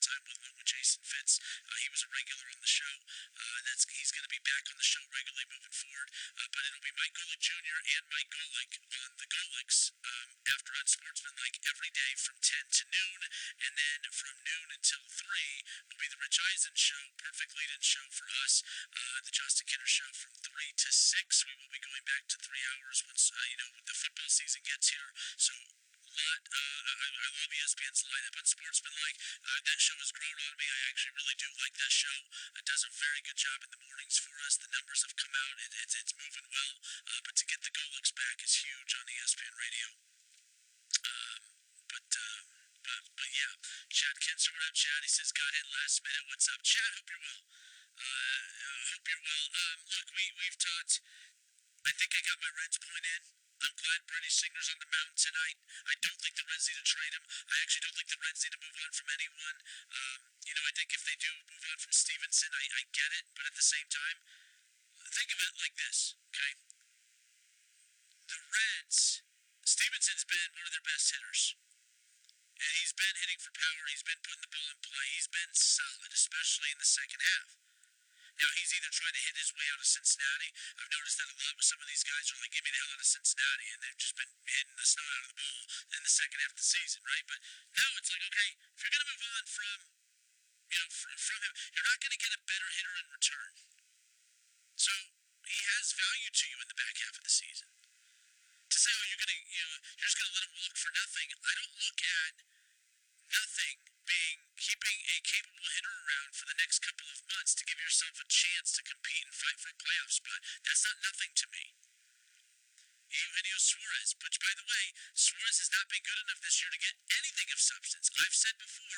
time along with Jason Fitz. He was a regular on the show. He's going to be back on the show regularly moving forward. But it'll be Mike Golick Jr. and Mike Golick on the Golicks after Unsportsmanlike every day from 10 to noon, and then from noon until 3 will be the Rich Eisen show, perfect lead-in show for us. The Justin Kinner show from 3 to 6. We will be going back to 3 hours once the football season gets here. So I love ESPN's lineup on Sportsmanlike. That show has grown on me. I actually really do like that show. It does a very good job in the mornings for us. The numbers have come out. It's moving well. But to get the Golicks back is huge on ESPN Radio. But yeah, Chad Kinser, what up, Chad? He says, got in last minute. What's up, Chad? Hope you're well. Hope you're well. Look, we've talked. I think I got my Reds point in. I'm glad Brady Singer's on the mound tonight. I don't think the Reds need to trade him. I actually don't think the Reds need to move on from anyone. I think if they do move on from Stevenson, I get it. But at the same time, think of it like this, okay? The Reds, Stevenson's been one of their best hitters. And he's been hitting for power. He's been putting the ball in play. He's been solid, especially in the second half. Now, he's either trying to hit his way out of Cincinnati. I've noticed that a lot with some of these guys are like, get me the hell out of Cincinnati, and they've just been hitting the snot out of the ball in the second half of the season, right? But now it's like, okay, if you're going to move on from him, you're not going to get a better hitter in return. So he has value to you in the back half of the season. To say, oh, you're just going to let him walk for nothing, I don't look at nothing being keeping a capable hitter around for the next couple of months to give yourself a chance to compete and fight for a playoff spot. That's not nothing to me. Eugenio Suarez, which, by the way, Suarez has not been good enough this year to get anything of substance. I've said before,